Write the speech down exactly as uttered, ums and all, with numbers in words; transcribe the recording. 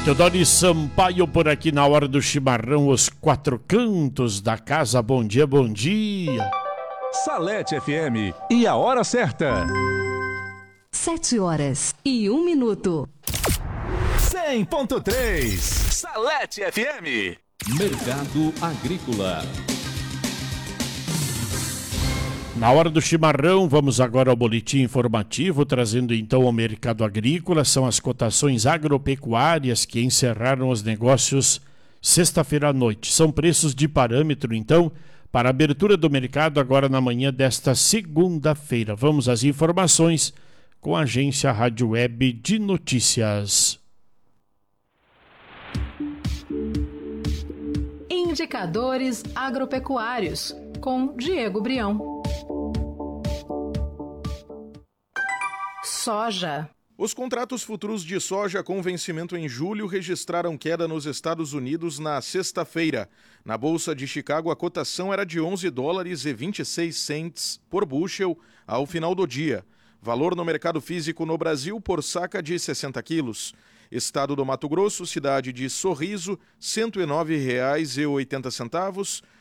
Teodoro Sampaio por aqui na hora do chimarrão, os quatro cantos da casa. Bom dia, bom dia. Salete F M e a hora certa. Sete horas e um minuto. cem ponto três Salete F M. Mercado Agrícola. Na hora do chimarrão, vamos agora ao boletim informativo, trazendo então o mercado agrícola. São as cotações agropecuárias que encerraram os negócios sexta-feira à noite. São preços de parâmetro, então, para a abertura do mercado agora na manhã desta segunda-feira. Vamos às informações com a agência Rádio Web de Notícias. Indicadores agropecuários, com Diego Brião. Soja. Os contratos futuros de soja com vencimento em julho registraram queda nos Estados Unidos na sexta-feira. Na Bolsa de Chicago, a cotação era de onze dólares e vinte e seis centes por bushel ao final do dia. Valor no mercado físico no Brasil por saca de sessenta quilos. Estado do Mato Grosso, cidade de Sorriso, cento e nove reais e oitenta centavos.